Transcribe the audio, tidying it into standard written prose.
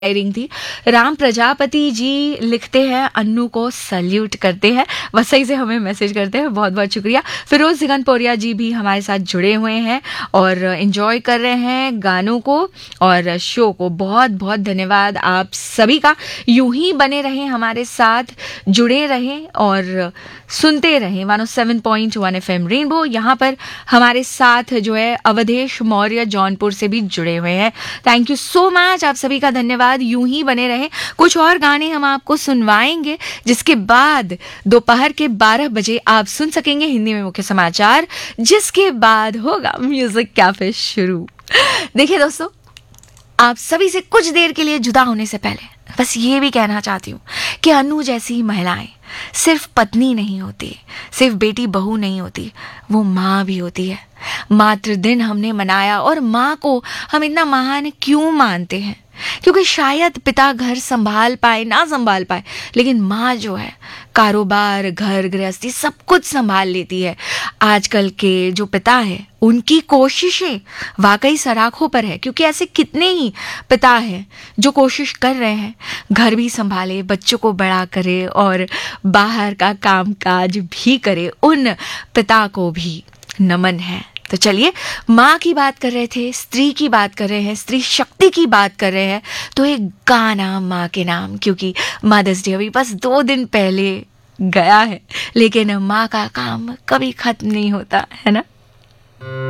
Writing थी। राम प्रजापति जी लिखते हैं अन्नू को सल्यूट करते हैं, बस सही से हमें मैसेज करते हैं, बहुत बहुत शुक्रिया। फिरोज दिगंतपोरिया जी भी हमारे साथ जुड़े हुए हैं और एंजॉय कर रहे हैं गानों को और शो को। बहुत बहुत धन्यवाद आप सभी का। यूं ही बने रहें, हमारे साथ जुड़े रहें और सुनते रहें 107.1 FM रेनबो। यहाँ पर हमारे साथ जो है अवधेश मौर्य जौनपुर से भी जुड़े हुए हैं। थैंक यू सो मच, आप सभी का धन्यवाद। यूं ही बने रहें, कुछ और गाने हम आपको सुनवाएंगे, जिसके बाद दोपहर के 12 बजे आप सुन सकेंगे हिंदी में मुख्य समाचार, जिसके बाद होगा म्यूजिक कैफे शुरू। देखिए दोस्तों, आप सभी से कुछ देर के लिए जुदा होने से पहले बस ये भी कहना चाहती हूँ कि अनु जैसी महिलाएं सिर्फ पत्नी नहीं होती, सिर्फ बेटी बहू नहीं होती, वो माँ भी होती है। मातृ दिन हमने मनाया और माँ को हम इतना महान क्यों मानते हैं? क्योंकि शायद पिता घर संभाल पाए ना संभाल पाए, लेकिन माँ जो है कारोबार, घर गृहस्थी सब कुछ संभाल लेती है। आजकल के जो पिता है उनकी कोशिशें वाकई सराखों पर है, क्योंकि ऐसे कितने ही पिता हैं जो कोशिश कर रहे हैं घर भी संभाले, बच्चों को बड़ा करे और बाहर का कामकाज भी करे। उन पिता को भी नमन है। तो चलिए, माँ की बात कर रहे थे, स्त्री की बात कर रहे हैं, स्त्री शक्ति की बात कर रहे हैं, तो एक गाना माँ के नाम, क्योंकि मदर्स डे अभी बस 2 दिन पहले गया है, लेकिन माँ का काम कभी खत्म नहीं होता है ना।